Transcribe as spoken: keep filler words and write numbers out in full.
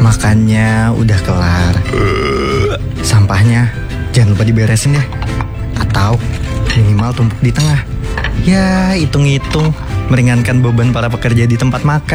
Makannya udah kelar. Sampahnya jangan lupa diberesin ya. Atau minimal tumpuk di tengah. Ya hitung-hitung meringankan beban para pekerja di tempat makan.